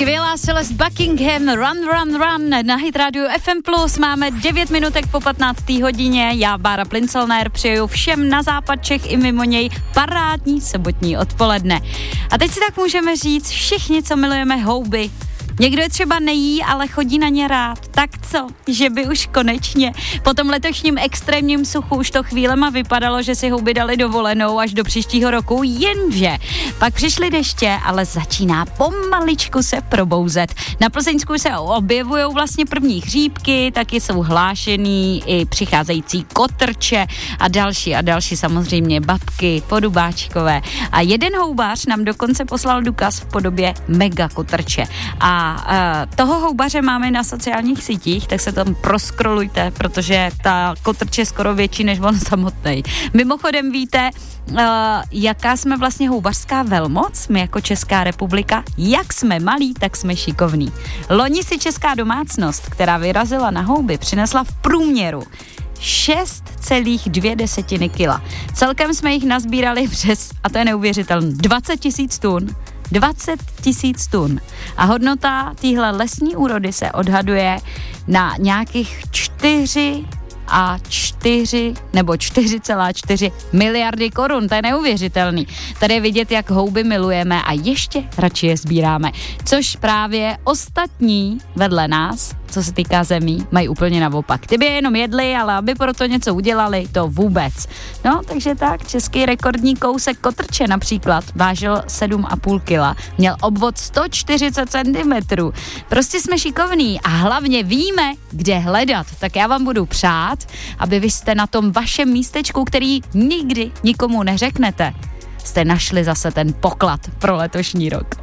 Skvělá Celeste Buckingham, Run. Na Hit Radio FM+, máme 9 minutek po 15. hodině. Já, Bára Plincelner, přeju všem na západ Čech i mimo něj parádní sobotní odpoledne. A teď si tak můžeme říct, všichni, co milujeme houby, někdo je třeba nejí, ale chodí na ně rád. Tak co, že by už konečně po tom letošním extrémním suchu už to chvílema vypadalo, že si houby dali dovolenou až do příštího roku, jenže pak přišly deště, ale začíná pomaličku se probouzet. Na Plzeňsku se objevují vlastně první hříbky, taky jsou hlášený i přicházející kotrče a další samozřejmě babky, podubáčkové. A jeden houbář nám dokonce poslal důkaz v podobě mega kotrče. A toho houbaře máme na sociálních sítích, tak se tam proskrolujte, protože ta kotrč je skoro větší než on samotný. Mimochodem víte, jaká jsme vlastně houbařská velmoc, my jako Česká republika? Jak jsme malí, tak jsme šikovní. Loni si česká domácnost, která vyrazila na houby, přinesla v průměru 6,2 kila. Celkem jsme jich nazbírali přes, a to je neuvěřitelné, 20 000 tun. 20 000 tun. A hodnota téhle lesní úrody se odhaduje na nějakých 4,4 miliardy korun. To je neuvěřitelný. Tady je vidět, jak houby milujeme a ještě radši je sbíráme. Což právě ostatní vedle nás, co se týká zemí, mají úplně naopak. Ty by je jenom jedli, ale aby proto něco udělali, to vůbec. No, takže tak, český rekordní kousek kotrče například vážil 7,5 kila. Měl obvod 140 cm. Prostě jsme šikovní a hlavně víme, kde hledat. Tak já vám budu přát, aby vy jste na tom vašem místečku, který nikdy nikomu neřeknete, jste našli zase ten poklad pro letošní rok.